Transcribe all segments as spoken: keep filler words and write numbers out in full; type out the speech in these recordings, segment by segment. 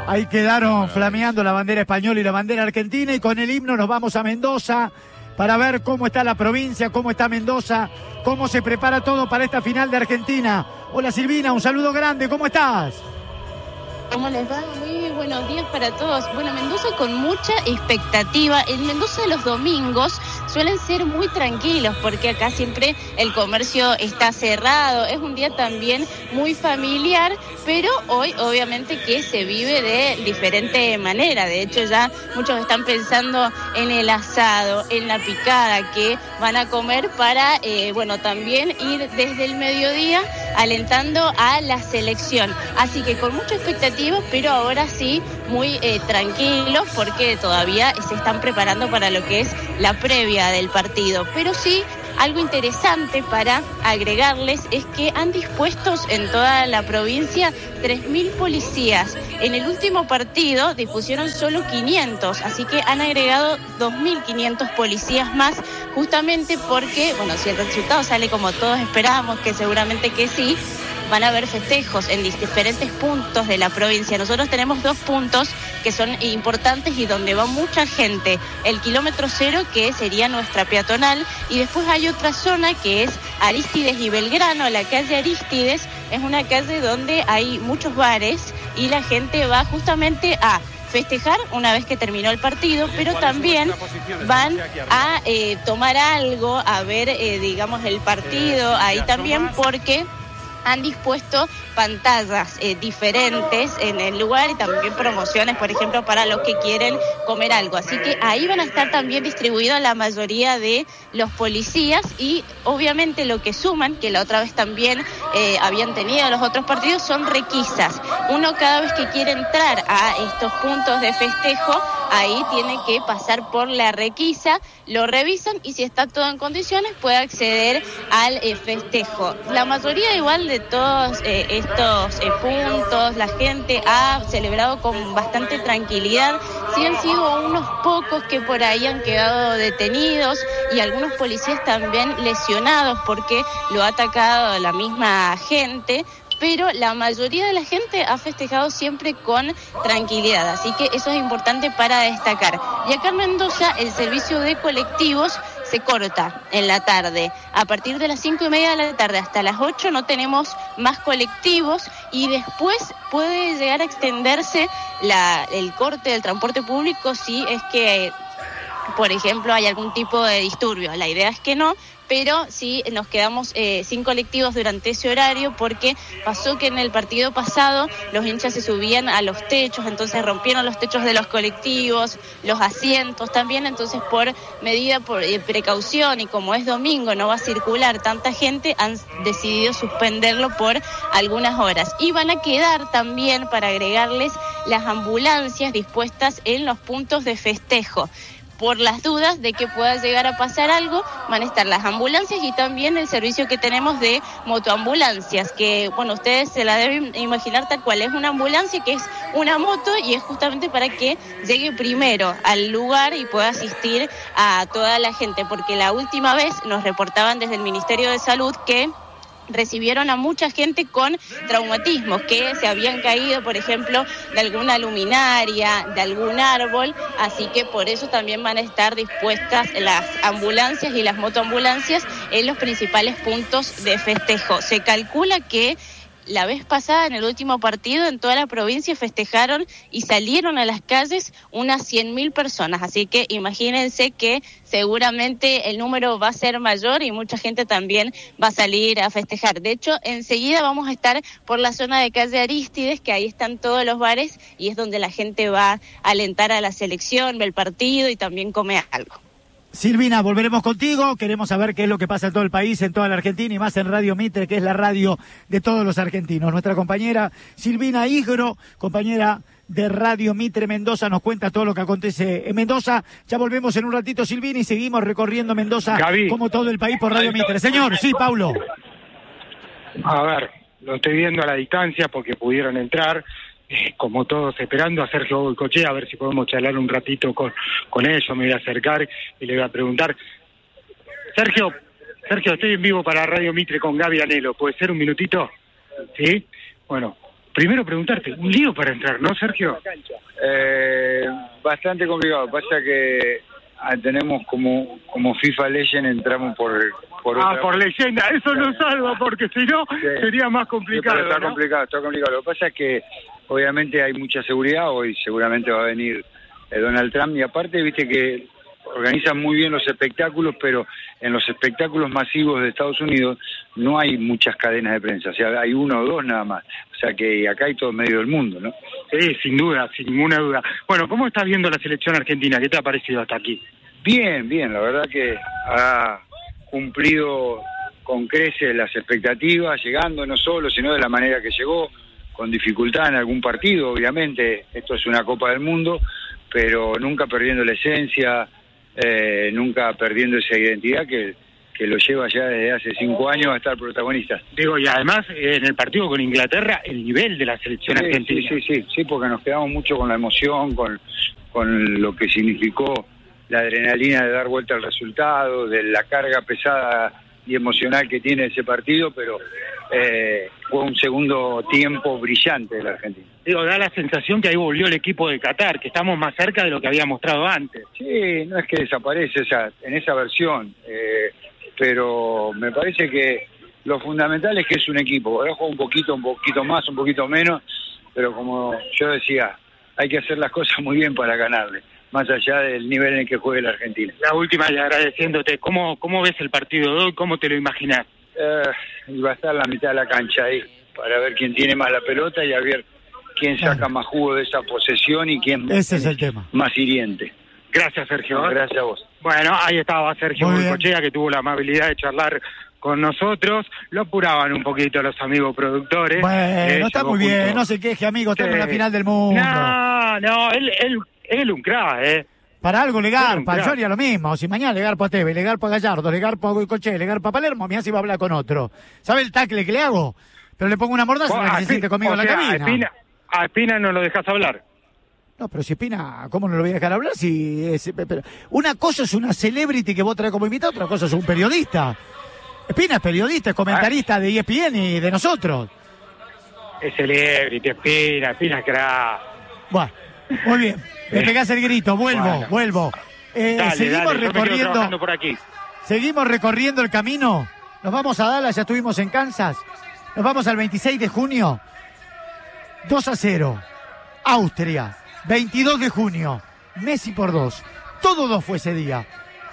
Ahí quedaron flameando la bandera española y la bandera argentina, y con el himno nos vamos a Mendoza para ver cómo está la provincia, cómo está Mendoza, cómo se prepara todo para esta final de Argentina. Hola Silvina, un saludo grande, ¿cómo estás? ¿Cómo les va? Muy buenos días para todos. Bueno, Mendoza con mucha expectativa. En Mendoza los domingos suelen ser muy tranquilos porque acá siempre el comercio está cerrado. Es un día también muy familiar, pero hoy obviamente que se vive de diferente manera. De hecho ya muchos están pensando en el asado, en la picada que van a comer para, eh, bueno, también ir desde el mediodía alentando a la selección. Así que con mucha expectativa, pero ahora sí muy eh, tranquilos porque todavía se están preparando para lo que es la previa del partido. Pero sí, algo interesante para agregarles es que han dispuesto en toda la provincia tres mil policías. En el último partido dispusieron solo quinientos, así que han agregado dos mil quinientos policías más, justamente porque, bueno, si el resultado sale como todos esperábamos, que seguramente que sí, van a haber festejos en diferentes puntos de la provincia. Nosotros tenemos dos puntos que son importantes y donde va mucha gente. El kilómetro cero, que sería nuestra peatonal, y después hay otra zona que es Arístides y Belgrano. La calle Arístides es una calle donde hay muchos bares y la gente va justamente a festejar una vez que terminó el partido, pero también van a eh, tomar algo, a ver, eh, digamos, el partido ahí también, porque han dispuesto pantallas eh, diferentes en el lugar y también promociones, por ejemplo, para los que quieren comer algo. Así que ahí van a estar también distribuidos la mayoría de los policías, y obviamente lo que suman, que la otra vez también eh, habían tenido los otros partidos, son requisas. Uno cada vez que quiere entrar a estos puntos de festejo, ahí tiene que pasar por la requisa, lo revisan y si está todo en condiciones puede acceder al eh, festejo. La mayoría igual de todos eh, estos eh, puntos, la gente ha celebrado con bastante tranquilidad. Sí han sido unos pocos que por ahí han quedado detenidos y algunos policías también lesionados porque lo ha atacado la misma gente, pero la mayoría de la gente ha festejado siempre con tranquilidad, así que eso es importante para destacar. Y acá en Mendoza el servicio de colectivos se corta en la tarde. A partir de las cinco y media de la tarde hasta las ocho no tenemos más colectivos, y después puede llegar a extenderse la, el corte del transporte público si es que, por ejemplo, hay algún tipo de disturbio. La idea es que no, pero sí nos quedamos eh, sin colectivos durante ese horario, porque pasó que en el partido pasado los hinchas se subían a los techos, entonces rompieron los techos de los colectivos, los asientos también, entonces por medida por eh, precaución y como es domingo no va a circular tanta gente, han decidido suspenderlo por algunas horas. Y van a quedar también, para agregarles, las ambulancias dispuestas en los puntos de festejo. Por las dudas de que pueda llegar a pasar algo, van a estar las ambulancias y también el servicio que tenemos de motoambulancias, que, bueno, ustedes se la deben imaginar tal cual. Es una ambulancia que es una moto y es justamente para que llegue primero al lugar y pueda asistir a toda la gente, porque la última vez nos reportaban desde el Ministerio de Salud que recibieron a mucha gente con traumatismos, que se habían caído, por ejemplo, de alguna luminaria, de algún árbol, así que por eso también van a estar dispuestas las ambulancias y las motoambulancias en los principales puntos de festejo. Se calcula que la vez pasada, en el último partido, en toda la provincia festejaron y salieron a las calles unas cien mil personas. Así que imagínense que seguramente el número va a ser mayor y mucha gente también va a salir a festejar. De hecho, enseguida vamos a estar por la zona de calle Arístides, que ahí están todos los bares y es donde la gente va a alentar a la selección, ve el partido y también come algo. Silvina, volveremos contigo, queremos saber qué es lo que pasa en todo el país, en toda la Argentina y más en Radio Mitre, que es la radio de todos los argentinos. Nuestra compañera Silvina Isgro, compañera de Radio Mitre Mendoza, nos cuenta todo lo que acontece en Mendoza. Ya volvemos en un ratito, Silvina, y seguimos recorriendo Mendoza, Gaby, como todo el país por Radio Mitre. Señor, sí, Paulo. A ver, lo estoy viendo a la distancia porque pudieron entrar. Eh, como todos, esperando a Sergio Goycochea, a ver si podemos charlar un ratito con, con ellos. Me voy a acercar y le voy a preguntar. Sergio, Sergio, estoy en vivo para Radio Mitre con Gaby Anelo. ¿Puede ser un minutito? ¿Sí? Bueno, primero preguntarte, un lío para entrar, ¿no, Sergio? Eh, bastante complicado, pasa que ah, tenemos como como FIFA Legend, entramos por por Ah, otra... por leyenda, eso nos salva, porque si no, Sí. sería más Sí, complicado, pero está ¿no? complicado, está complicado. Lo que pasa es que obviamente hay mucha seguridad, hoy seguramente va a venir eh, Donald Trump, y aparte, viste que organizan muy bien los espectáculos, pero en los espectáculos masivos de Estados Unidos no hay muchas cadenas de prensa, o sea, hay uno o dos nada más, o sea que acá hay todo medio del mundo, ¿no? Sí, sin duda, sin ninguna duda. Bueno, ¿cómo estás viendo la selección argentina? ¿Qué te ha parecido hasta aquí? Bien, bien, la verdad que ha cumplido con creces las expectativas, llegando no solo, sino de la manera que llegó, con dificultad en algún partido, obviamente, esto es una Copa del Mundo, pero nunca perdiendo la esencia, eh, nunca perdiendo esa identidad que, que lo lleva ya desde hace cinco años a estar protagonista. Digo, y además, eh, en el partido con Inglaterra, el nivel de la selección Sí, argentina. sí, sí, sí, sí, porque nos quedamos mucho con la emoción, con, con lo que significó la adrenalina de dar vuelta al resultado, de la carga pesada y emocional que tiene ese partido, pero eh, fue un segundo tiempo brillante de la Argentina. Digo, da la sensación que ahí volvió el equipo de Qatar, que estamos más cerca de lo que había mostrado antes. Sí, no es que desaparece esa, en esa versión, eh, pero me parece que lo fundamental es que es un equipo. Ahora juega un poquito, un poquito más, un poquito menos, pero como yo decía, hay que hacer las cosas muy bien para ganarle, más allá del nivel en el que juegue la Argentina. La última, y agradeciéndote, ¿cómo, cómo ves el partido de hoy? ¿Cómo te lo imaginás? Eh, y va a estar la mitad de la cancha ahí, para ver quién tiene más la pelota y a ver quién saca Claro. más jugo de esa posesión y quién Ese es el tema. más hiriente. Gracias, Sergio. Gracias a vos. Bueno, ahí estaba Sergio Muy bien. Goycochea, que tuvo la amabilidad de charlar con nosotros. Lo apuraban un poquito los amigos productores. Bueno, Eh, está llegó muy bien, junto- no se queje, amigo, estamos en la Sí. final del mundo. No, no, él, él, él un crack, ¿eh? Para algo le garpa, Claro. yo haría lo mismo. Si mañana le garpo a Tevez, le garpo a Gallardo, le garpo a Goycochea, le garpo a Palermo, mirá si va a hablar con otro. ¿Sabe el tacle que le hago? Pero le pongo una mordaza para que se siente conmigo o en la sea, cabina. A Espina, a Espina no lo dejas hablar. No, pero si Espina, ¿cómo no lo voy a dejar hablar? Si es- pero una cosa es una celebrity que vos traes como invitado, otra cosa es un periodista. Espina es periodista, es comentarista de E S P N y de nosotros. Es celebrity, Espina, Espina es crack. Bueno, muy bien. Me pegás el grito, vuelvo, Bueno. vuelvo. Eh, Dale, seguimos dale, yo me quedo recorriendo. trabajando por aquí. Seguimos recorriendo el camino. Nos vamos a Dallas, ya estuvimos en Kansas. Nos vamos al veintiséis de junio. dos a cero. Austria. veintidós de junio. Messi por dos. Todo dos fue ese día.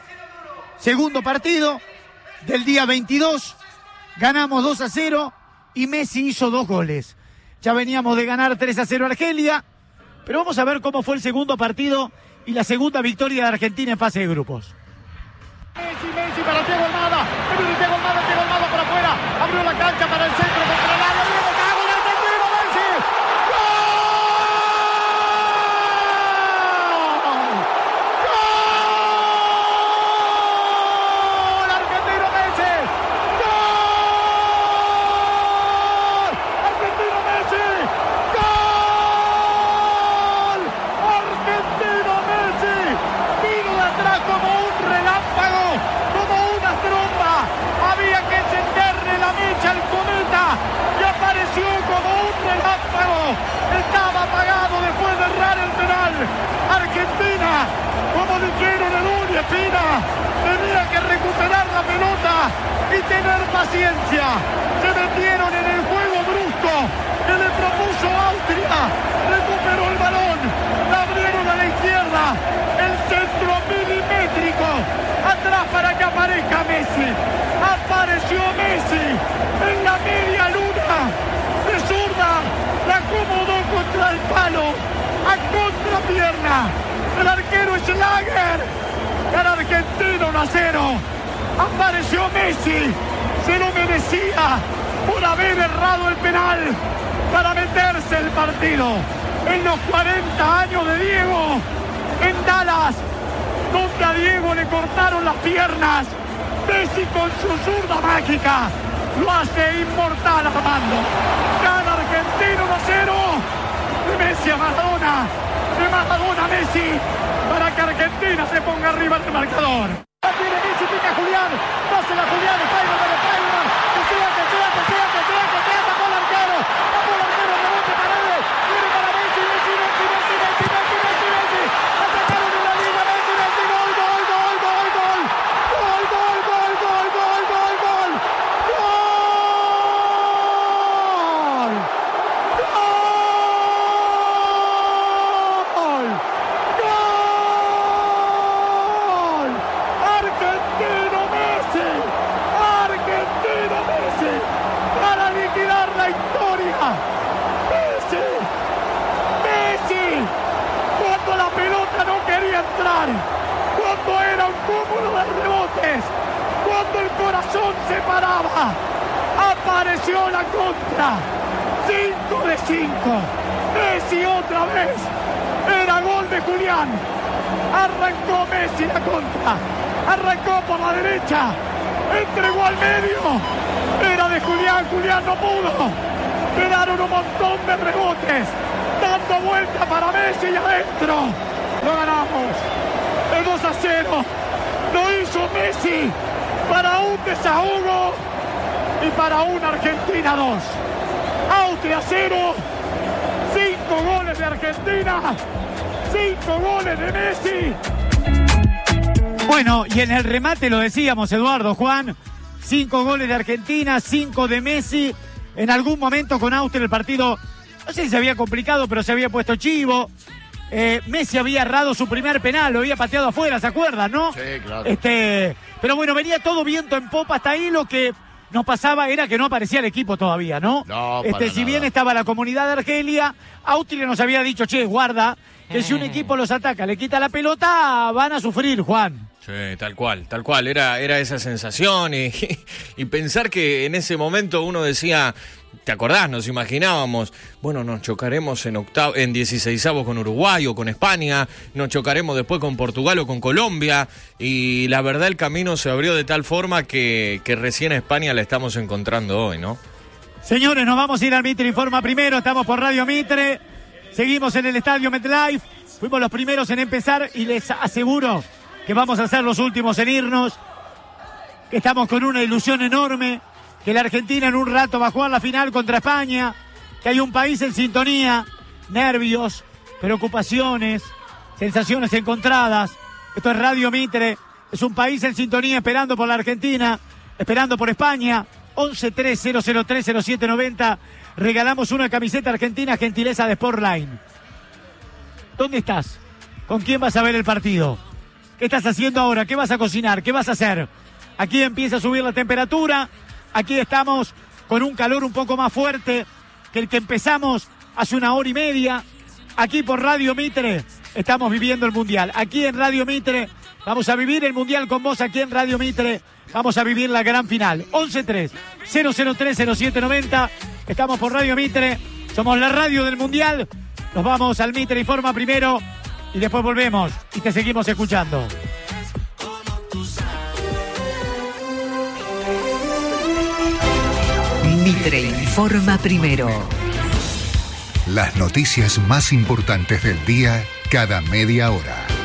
Segundo partido del día veintidós. Ganamos dos a cero y Messi hizo dos goles. Ya veníamos de ganar tres a cero a Argelia. Pero vamos a ver cómo fue el segundo partido y la segunda victoria de Argentina en fase de grupos. Messi, Messi para Diego Almada. Se viene Diego Almada, Diego Almada para afuera. Abrió la cancha para el centro contra el área. Diego Cago, el argentino, Messi. ¡Gol! ¡Gol! Argentino Messi. ¡Gol! Argentino Messi. ¡Gol! Argentino Messi. Vino de atrás como un relámpago, como una tromba. Había que encenderle la mecha al cometa y apareció como un relámpago. Estaba apagado después de errar el penal. Argentina, como dijeron el Uri Espina, tenía que recuperar la pelota y tener paciencia. Se metieron en el juego brusco que le propuso Austria. Recuperó el balón, la abrieron a la izquierda. El centro milimétrico atrás para que aparezca Messi. Apareció Messi en la media luna de zurda, la acomodó contra el palo a contrapierna. El arquero Schlager, el argentino uno a cero. Apareció Messi, se lo merecía por haber errado el penal para meterse el partido. En los cuarenta años de Diego, en Dallas, donde a Diego le cortaron las piernas, Messi con su zurda mágica lo hace inmortal amando. Gana Argentina uno a cero. De Messi a Maradona, de Maradona a Messi, para que Argentina se ponga arriba del marcador. La tiene Messi, pica Julián, pásela Julián, Spiderman, Spiderman, que sea, que sea, que sea, que sea, que sea, tapó el arquero, tapó el arquero, rebote Julián, cuando era un cúmulo de rebotes, cuando el corazón se paraba, apareció la contra. cinco de cinco. Messi otra vez. Era gol de Julián. Arrancó Messi la contra. Arrancó por la derecha. Entregó al medio. Era de Julián. Julián no pudo. Quedaron un montón de rebotes. Dando vuelta para Messi y adentro. Lo ganamos. El dos a cero. Lo hizo Messi para un desahogo y para una Argentina dos. Austria cero. Cinco goles de Argentina. Cinco goles de Messi. Bueno, y en el remate lo decíamos, Eduardo, Juan. Cinco goles de Argentina, cinco de Messi. En algún momento con Austria el partido, no sé si se había complicado, pero se había puesto chivo. Eh, Messi había errado su primer penal, lo había pateado afuera, ¿se acuerdan, no? Sí, claro. Este, pero bueno, venía todo viento en popa. Hasta ahí lo que nos pasaba era que no aparecía el equipo todavía, ¿no? No, este, para si nada. bien estaba la comunidad de Argelia, Austria nos había dicho, che, guarda, que si un equipo los ataca, le quita la pelota, van a sufrir, Juan. Sí, tal cual, tal cual, era, era esa sensación y, y pensar que en ese momento uno decía, ¿te acordás? Nos imaginábamos, bueno, nos chocaremos en octavo, en dieciseisavos con Uruguay o con España, nos chocaremos después con Portugal o con Colombia, y la verdad el camino se abrió de tal forma que, que recién a España la estamos encontrando hoy, ¿no? Señores, nos vamos a ir al Mitre Informa primero, estamos por Radio Mitre, seguimos en el Estadio MetLife, fuimos los primeros en empezar y les aseguro que vamos a ser los últimos en irnos, que estamos con una ilusión enorme, que la Argentina en un rato va a jugar la final contra España, que hay un país en sintonía, nervios, preocupaciones, sensaciones encontradas. Esto es Radio Mitre, es un país en sintonía esperando por la Argentina, esperando por España. once tres cero cero tres cero siete noventa, regalamos una camiseta argentina, gentileza de Sportline. ¿Dónde estás? ¿Con quién vas a ver el partido? ¿Qué estás haciendo ahora? ¿Qué vas a cocinar? ¿Qué vas a hacer? Aquí empieza a subir la temperatura. Aquí estamos con un calor un poco más fuerte que el que empezamos hace una hora y media. Aquí por Radio Mitre estamos viviendo el Mundial. Aquí en Radio Mitre vamos a vivir el Mundial con vos. Aquí en Radio Mitre vamos a vivir la gran final. once tres cero cero tres cero siete noventa. Estamos por Radio Mitre. Somos la radio del Mundial. Nos vamos al Mitre Informa primero y después volvemos y te seguimos escuchando. Mitre Informa primero. Las noticias más importantes del día cada media hora.